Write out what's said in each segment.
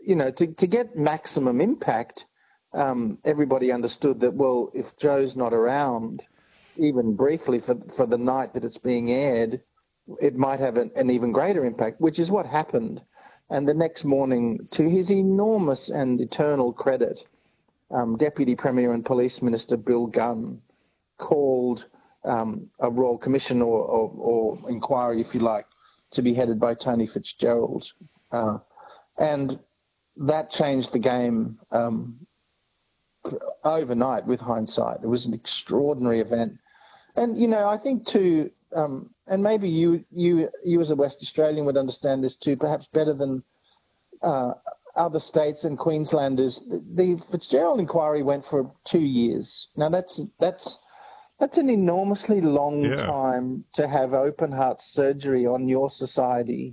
to get maximum impact, everybody understood that, well, if Joe's not around, even briefly for the night that it's being aired, it might have an even greater impact, which is what happened. And the next morning, to his enormous and eternal credit, Deputy Premier and Police Minister Bill Gunn called a Royal Commission or inquiry, if you like, to be headed by Tony Fitzgerald. And that changed the game overnight with hindsight. It was an extraordinary event. And, I think too, and maybe you as a West Australian would understand this too, perhaps better than other states and Queenslanders. The Fitzgerald inquiry went for 2 years. Now that's an enormously long time to have open heart surgery on your society.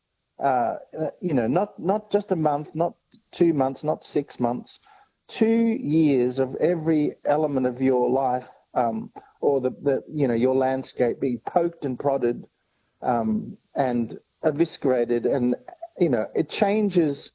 Not just a month, not 2 months, not 6 months, 2 years of every element of your life, or your landscape being poked and prodded, and eviscerated, and it changes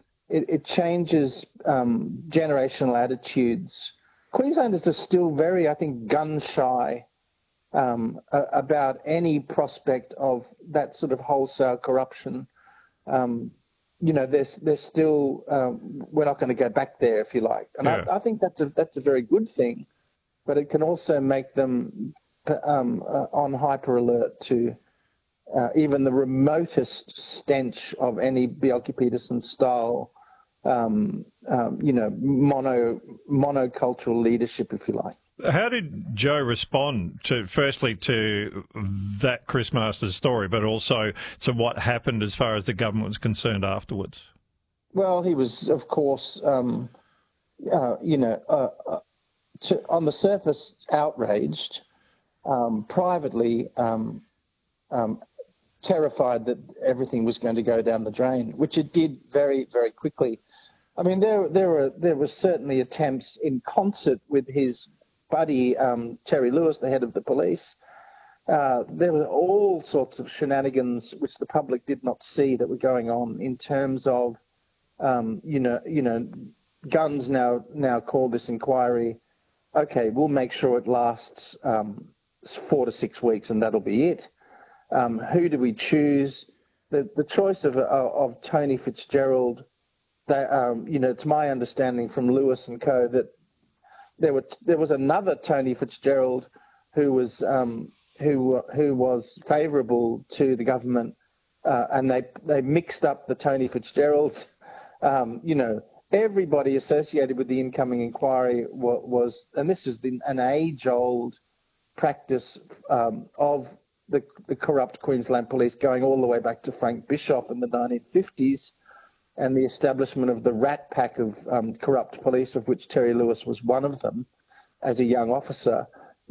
generational attitudes. Queenslanders are still very, I think, gun shy about any prospect of that sort of wholesale corruption. There's still, we're not going to go back there, if you like. And I think that's a very good thing, but it can also make them on hyper alert to even the remotest stench of any Bjelke Petersen style, monocultural leadership, if you like. How did Joe respond firstly to that Chris Masters story, but also to what happened as far as the government was concerned afterwards? Well, he was, of course, on the surface outraged, privately terrified that everything was going to go down the drain, which it did very, very quickly. I mean, there were certainly attempts in concert with his buddy, Terry Lewis, the head of the police. There were all sorts of shenanigans which the public did not see that were going on in terms of, Guns now call this inquiry, okay, we'll make sure it lasts 4 to 6 weeks and that'll be it. Who do we choose? The choice of Tony Fitzgerald, to my understanding from Lewis and Co, that there was another Tony Fitzgerald who was favourable to the government, and they mixed up the Tony Fitzgerald. Everybody associated with the incoming inquiry was, and this is an age-old practice of the corrupt Queensland Police, going all the way back to Frank Bischoff in the 1950s, and the establishment of the rat pack of corrupt police, of which Terry Lewis was one of them, as a young officer.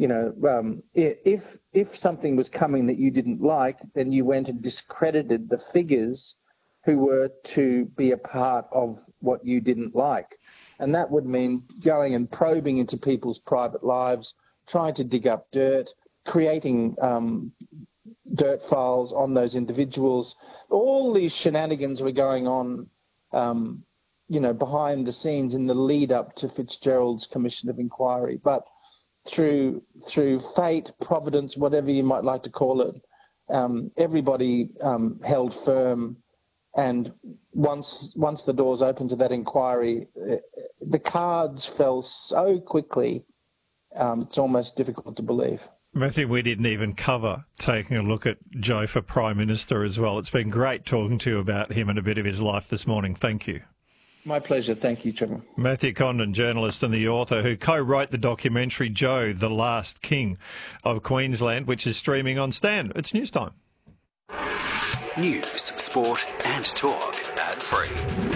If something was coming that you didn't like, then you went and discredited the figures who were to be a part of what you didn't like. And that would mean going and probing into people's private lives, trying to dig up dirt, creating dirt files on those individuals. All these shenanigans were going on, behind the scenes in the lead up to Fitzgerald's commission of inquiry. But through fate, providence, whatever you might like to call it, everybody held firm. And once the doors opened to that inquiry, the cards fell so quickly, it's almost difficult to believe. Matthew, we didn't even cover taking a look at Joe for Prime Minister as well. It's been great talking to you about him and a bit of his life this morning. Thank you. My pleasure. Thank you, Trevor. Matthew Condon, journalist and the author who co-wrote the documentary Joe, the Last King of Queensland, which is streaming on Stan. It's news time. News, sport and talk ad-free.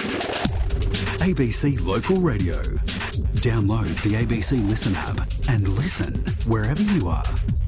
ABC Local Radio. Download the ABC Listen app and listen wherever you are.